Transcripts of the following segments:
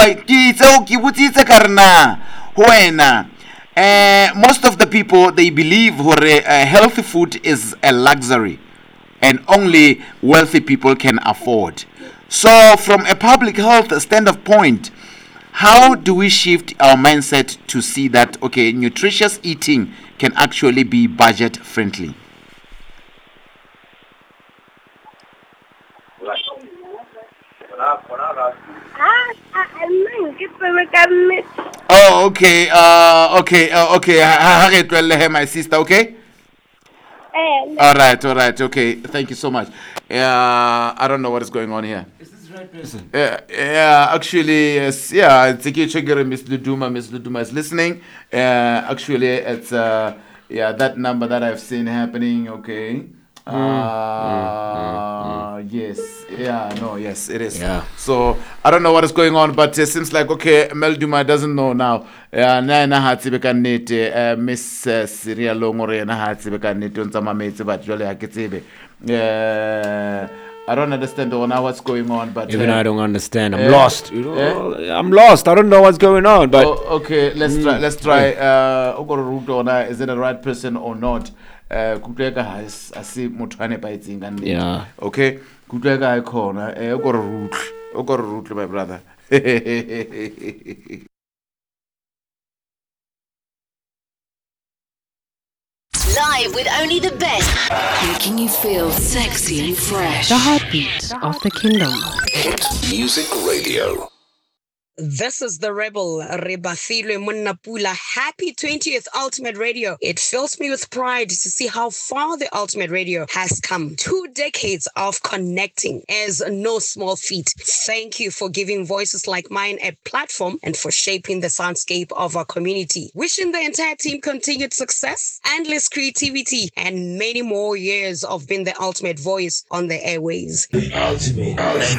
Most of the people, they believe healthy food is a luxury and only wealthy people can afford. So from a public health standpoint, how do we shift our mindset to see that nutritious eating can actually be budget friendly? Oh, okay. My sister. Okay. All right. Okay. Thank you so much. I don't know what is going on here. Is this the right person? Actually, yes. Yeah, it's a checker. Miss Luduma. Miss Luduma is listening. Actually, it's that number that I've seen happening. Okay. Yes. Yeah. No. Yes, it is. Yeah. So I don't know what is going on, but it seems like Mel Duma doesn't know now. Na hatsi bekanete Miss Syria Longore na hatsi bekanete untama metse but jole haketsebe. I don't understand what's going on, but even I don't understand. I'm lost. I'm lost. I don't know what's going on. But okay, let's try. Is it the right person or not? Yeah. Okay. Okay. My brother. Live with only the best, making you feel sexy and fresh. The heartbeat of the kingdom. Hit Music Radio. This is the rebel, Rebafilwe Munnapula. Happy 20th Ultimate Radio. It fills me with pride to see how far the Ultimate Radio has come. 2 decades of connecting is no small feat. Thank you for giving voices like mine a platform and for shaping the soundscape of our community. Wishing the entire team continued success, endless creativity, and many more years of being the ultimate voice on the airways. Ultimate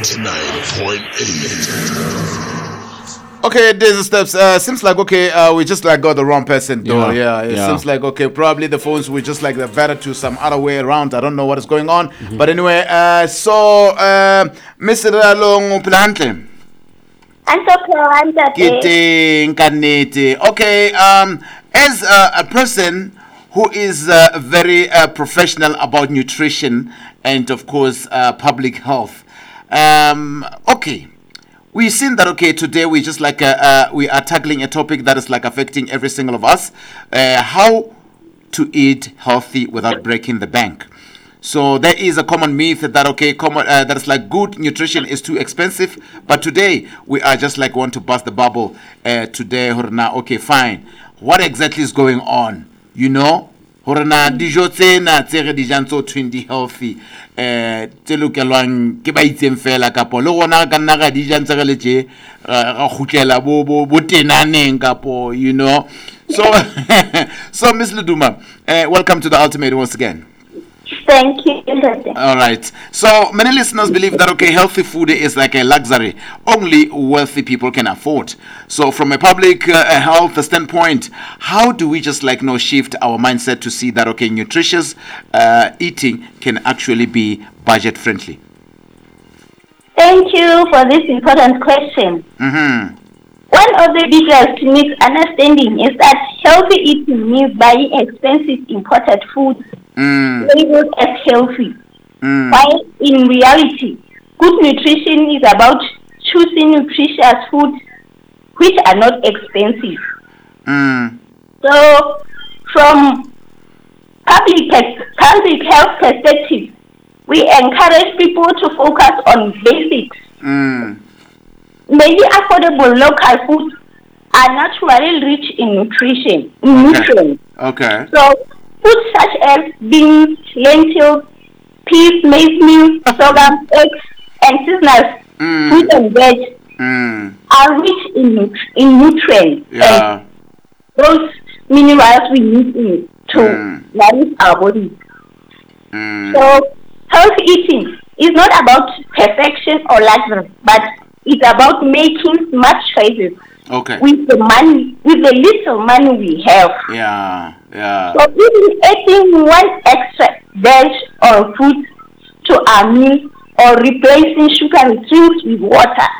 99.8. Okay, there's the steps. Seems like we just got the wrong person though. Yeah. Seems like probably the phones we just the better to some other way around. I don't know what is going on. Mm-hmm. But anyway, Mr. Long Plantle. Okay, as a person who is very professional about nutrition and of course public health. Okay. We've seen that today we just we are tackling a topic that is affecting every single of us, how to eat healthy without breaking the bank. So there is a common myth that that is good nutrition is too expensive, but today we are just want to bust the bubble today. Okay, fine, what exactly is going on? Dijo tsena tse re di jang tso twindy healthy tse lokelwang ke ba itseng fela kapo le gona ka nna ga di jang tse re le tje ga khutlela bo tenaneng kapo so Miss Luduma, welcome to the Ultimate once again. Thank you. All right. So many listeners believe that healthy food is like a luxury only wealthy people can afford. So from a public health standpoint, how do we just shift our mindset to see that nutritious eating can actually be budget friendly? Thank you for this important question. Mm-hmm. One of the biggest misunderstanding is that healthy eating means buying expensive imported foods labeled as healthy. While in reality, good nutrition is about choosing nutritious foods which are not expensive. So, from public health perspective, we encourage people to focus on basics. Many affordable local foods are naturally rich in nutrients. Okay. So, foods such as beans, lentils, peas, maize meal, sorghum, eggs, and seasonal fruit and veg are rich in nutrients and those minerals we need to nourish our bodies. So, healthy eating is not about perfection or luxury, but it's about making smart choices. Okay. With the little money we have. Yeah. So even adding one extra veg or fruit to our meal or replacing sugary drinks with water